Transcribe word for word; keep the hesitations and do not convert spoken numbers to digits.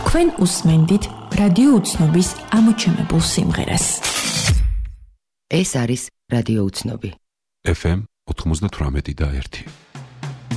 თქვენ უსმენდით რადიო უცნობის ამოჩემებულ სიმღერას. ეს არის რადიო უცნობი. ეფ ემ ოთხმოცდათვრამეტი და ერთი.